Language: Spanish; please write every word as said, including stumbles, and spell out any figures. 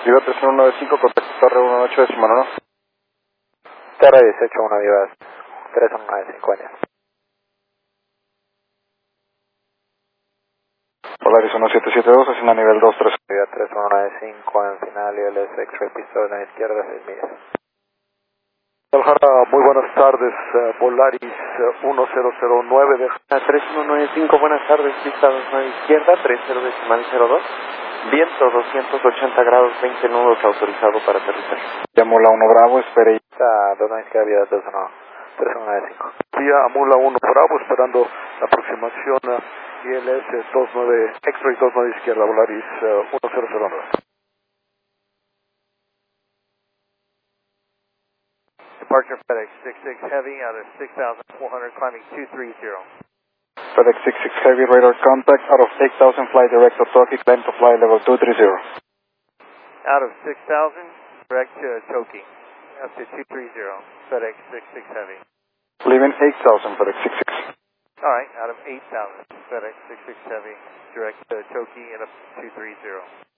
Viva tres uno nueve cinco, contacto Torre uno ocho decimal uno. Torre dieciocho uno, Viva tres uno nueve cinco años. Polaris uno siete siete dos, ascienda a nivel dos tres. Viva tres uno nueve cinco, en final, I L S X-ray pistol a la izquierda, seis millas. Guadalajara, muy buenas tardes, uh, Polaris uh, uno cero cero nueve de... tres uno nueve cinco, buenas tardes, pista dos nueve izquierda, treinta decimal cero dos. Viento doscientos ochenta grados, veinte nudos, autorizado para aterrizar. Llamo la uno Bravo, espere. Está dos nueve izquierda, Viva tres uno nueve cinco. Vía Amula uno Bravo, esperando la aproximación a I L S dos nueve, X-ray dos nueve izquierda, Polaris uh, uno cero cero nueve. Departure FedEx six six Heavy out of six thousand four hundred, climbing two three zero. FedEx six six Heavy, radar contact, out of eight thousand, fly direct to Toki, climb to fly level two three zero. Out of six thousand, direct to Toki, up to two three zero, FedEx six six Heavy. Leaving eight thousand, FedEx six six. Alright, out of eight thousand, FedEx six six Heavy, direct to Toki and up to two three zero.